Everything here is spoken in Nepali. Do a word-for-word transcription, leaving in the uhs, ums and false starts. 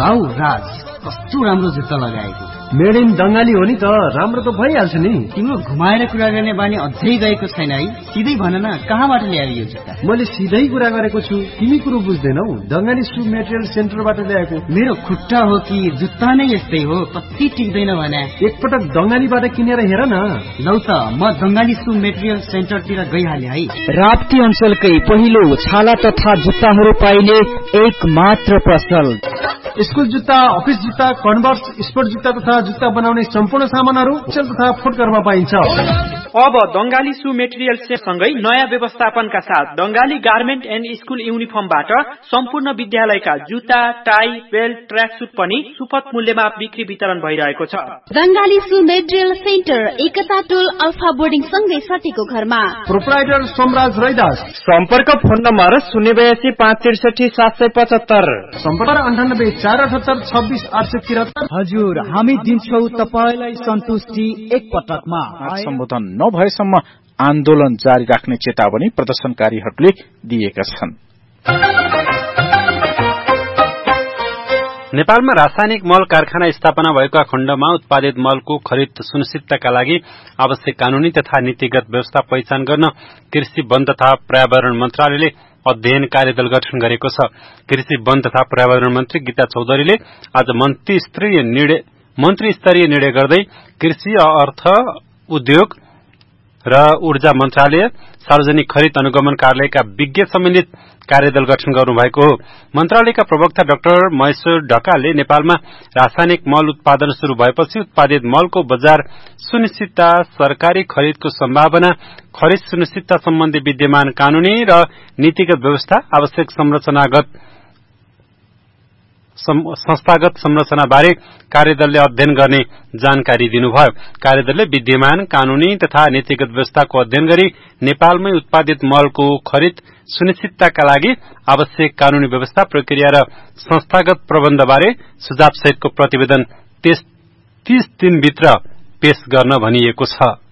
वाउ राज, कस्तो राम्रो जुत्ता लगाएको। मेड इन बंगाली हो नि त, राम्रो त भइहाल्छ नि। तिम्रो घुमाएर कुरा गर्ने बानी अझै गएको छैन है? सिधै भन न, कहाँबाट ल्यायो यो जुत्ता? मैले सिधै कुरा गरेको छु, तिमी कुरो बुझ्दैनौ। बंगाली सु मेटेरियल सेन्टरबाट ल्याएको। मेरो खुट्टा हो कि जुत्ता नै यस्तै हो, कति टिक्दैन भने। एकपटक बंगालीबाट किनेर हेर न। लौ त, म बंगाली सु मेटेरियल सेन्टरतिर गइहाले है। राप्ती अञ्चलकै पहिलो छाला तथा जुत्ताहरू पाइने एक मात्र पसल। स्कुल जुत्ता, अफिस जुत्ता, कन्भर्स, स्पोर्ट जुत्ता तथा जुत्ता बनाउने सम्पूर्ण सामानहरू होलसेल तथा फुटकरमा पाइन्छ। अब बंगाली सु मेटेरियल सँगै नयाँ व्यवस्थापनका साथ बंगाली गार्मेन्ट एन्ड स्कुल युनिफर्मबाट सम्पूर्ण विद्यालयका जुत्ता, टाई, बेल्ट, ट्र्याक सुट पनि सुपथ मूल्यमा बिक्री वितरण भइरहेको छ। बंगाली सु मेटेरियल सेन्टर एकता टोल अल्फा बोर्डिङ सँगै सटेको घरमा। प्रोप्राइटर सोमराज रैदास। सम्पर्क फोन नम्बर शून्य बयासी पाँच त्रिसठी सात सय पचहत्तर। सम्पर्क अन्ठानब्बे चार अठहत्तर छब्बिस आठ सय त्रिहत्तर। हजुर, हामी दिन्छौ तपाईलाई सन्तुष्टि एक पटकमा। सम्बोधन नभएसम्म आन्दोलन जारी राख्ने चेतावनी प्रदर्शनकारीहरूले दिएका छन्। नेपालमा रासायनिक मल कारखाना स्थापना भएका खण्डमा उत्पादित मलको खरिद सुनिश्चितताका लागि आवश्यक कानूनी तथा नीतिगत व्यवस्था पहिचान गर्न कृषि वन तथा पर्यावरण मन्त्रालयले अध्ययन कार्यदल गठन गरेको छ। कृषि वन तथा पर्यावरण मन्त्री गीता चौधरीले आज मन्त्री स्तरीय निर्णय मन्त्री स्तरीय निर्णय गर्दै कृषि, अर्थ, उद्योग र ऊर्जा मन्त्रालय, सार्वजनिक खरिद अनुगमन कार्यालयका विज्ञ सम्बन्धित कार्यदल गठन गर्नुभएको हो। मन्त्रालयका प्रवक्ता डाक्टर महेश्वर ढकालले नेपालमा रासायनिक मल उत्पादन शुरू भएपछि उत्पादित मलको बजार सुनिश्चितता, सरकारी खरिदको सम्भावना, खरिद सुनिश्चितता सम्बन्धी विद्यमान कानूनी र नीतिगत व्यवस्था, आवश्यक संरचनागत संस्थागत संरचना बारे कार्यदलले अध्ययन गर्ने जानकारी दिनुभयो। कार्यदलले विद्यमान कानूनी तथा नीतिगत व्यवस्थाको अध्ययन गरी नेपालमै उत्पादित मलको खरिद सुनिश्चितताका लागि आवश्यक कानूनी व्यवस्था, प्रक्रिया र संस्थागत प्रबन्ध बारे सुझाव सहितको प्रतिवेदन तीस दिनभित्र पेश गर्न भनिएको छ।